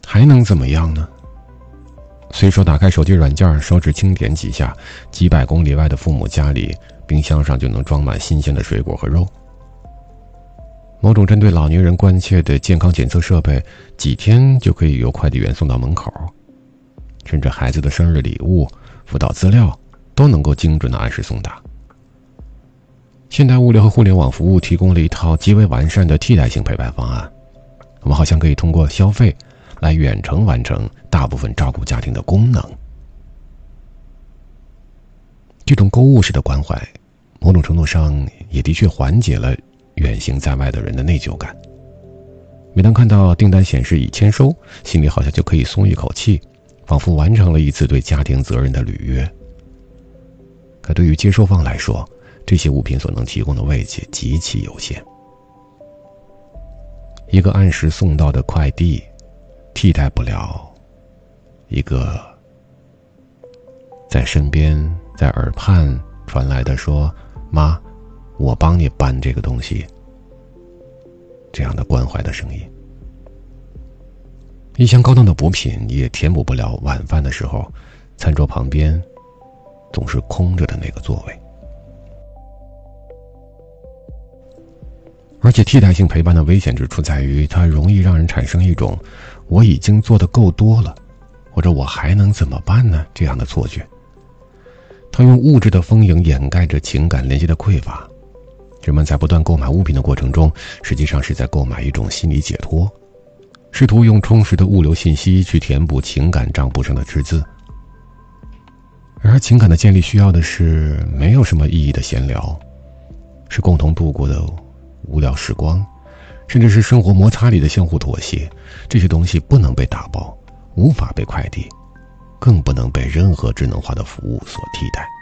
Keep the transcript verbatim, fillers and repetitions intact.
还能怎么样呢？随手打开手机软件，手指轻点几下，几百公里外的父母家里冰箱上就能装满新鲜的水果和肉。某种针对老年人关切的健康检测设备，几天就可以由快递员送到门口。甚至孩子的生日礼物、辅导资料都能够精准的按时送达。现代物流和互联网服务提供了一套极为完善的替代性陪伴方案，我们好像可以通过消费来远程完成大部分照顾家庭的功能。这种购物式的关怀，某种程度上也的确缓解了远行在外的人的内疚感。每当看到订单显示已签收，心里好像就可以松一口气，仿佛完成了一次对家庭责任的履约。可对于接收方来说，这些物品所能提供的慰藉极其有限。一个按时送到的快递，替代不了一个在身边在耳畔传来的说妈，我帮你搬这个东西这样的关怀的声音。一箱高档的补品也填补不了晚饭的时候餐桌旁边总是空着的那个座位。而且替代性陪伴的危险之处在于，它容易让人产生一种我已经做得够多了，或者我还能怎么办呢这样的错觉。它用物质的丰盈掩盖着情感联系的匮乏。人们在不断购买物品的过程中，实际上是在购买一种心理解脱，试图用充实的物流信息去填补情感账簿上的赤字。而情感的建立需要的是没有什么意义的闲聊，是共同度过的无聊时光，甚至是生活摩擦里的相互妥协。这些东西不能被打包，无法被快递，更不能被任何智能化的服务所替代。